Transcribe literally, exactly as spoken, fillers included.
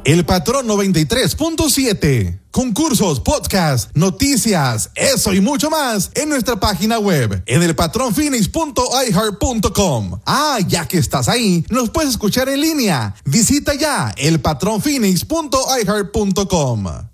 El Patrón noventa y tres punto siete. Concursos, podcast, noticias, eso y mucho más en nuestra página web, en el patrón phoenix punto i heart punto com. Ah, ya que estás ahí, nos puedes escuchar en línea. Visita ya el patrón phoenix punto i heart punto com.